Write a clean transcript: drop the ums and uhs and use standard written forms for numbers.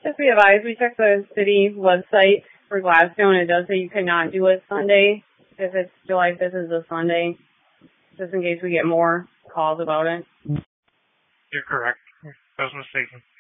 Just be advised, we checked the city website for Gladstone, and it does say you cannot do it Sunday if it's July 5th is a Sunday, just in case we get more calls about it. You're correct. I was mistaken.